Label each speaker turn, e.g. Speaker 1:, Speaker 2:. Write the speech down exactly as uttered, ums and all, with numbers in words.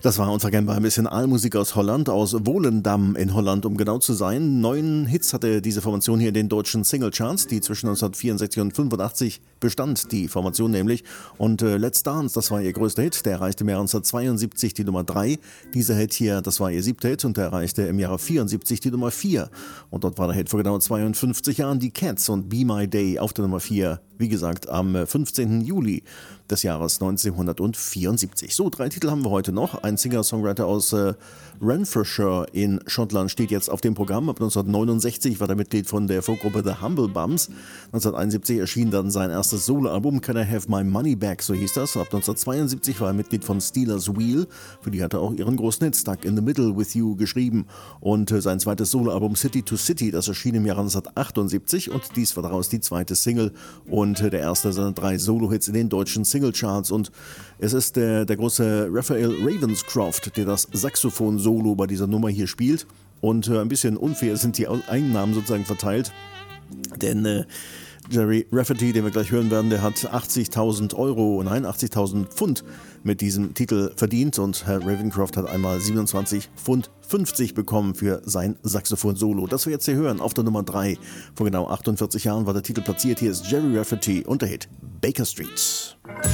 Speaker 1: Das war unverkennbar ein bisschen Aalmusik aus Holland, aus Volendam in Holland, um genau zu sein. Neun Hits hatte diese Formation hier in den deutschen Singlecharts, die zwischen neunzehnhundertvierundsechzig und fünfundachtzig bestand, die Formation nämlich. Und äh, Let's Dance, das war ihr größter Hit, der erreichte im Jahre neunzehnhundertzweiundsiebzig die Nummer drei. Dieser Hit hier, das war ihr siebter Hit und der erreichte im Jahre vierundsiebzig die Nummer vier. Und dort war der Hit vor genau zweiundfünfzig Jahren die Cats und Be My Day auf der Nummer vier. Wie gesagt, am fünfzehnten Juli des Jahres neunzehnhundertvierundsiebzig. So, drei Titel haben wir heute noch. Ein Singer-Songwriter aus äh, Renfrewshire in Schottland steht jetzt auf dem Programm. Ab neunzehnhundertneunundsechzig war er Mitglied von der Folkgruppe The Humble Bums. neunzehnhunderteinundsiebzig erschien dann sein erstes Soloalbum Can I Have My Money Back, so hieß das. Und ab neunzehnhundertzweiundsiebzig war er Mitglied von Steelers Wheel. Für die hat er auch ihren großen Hit Stuck in the Middle with You geschrieben. Und äh, sein zweites Soloalbum City to City, das erschien im Jahre neunzehnhundertachtundsiebzig und dies war daraus die zweite Single und äh, der erste seiner drei Solo-Hits in den deutschen Singlecharts. Und es ist der, der große Raphael Ravenscroft, der das Saxophon-Solo bei dieser Nummer hier spielt. Und äh, ein bisschen unfair sind die Einnahmen sozusagen verteilt, denn äh, Gerry Rafferty, den wir gleich hören werden, der hat achtzigtausend Euro, nein, achtzigtausend Pfund mit diesem Titel verdient und Herr Ravenscroft hat einmal siebenundzwanzig Pfund fünfzig bekommen für sein Saxophon-Solo. Das wir jetzt hier hören auf der Nummer drei. Vor genau achtundvierzig Jahren war der Titel platziert. Hier ist Gerry Rafferty und der Hit Baker Street.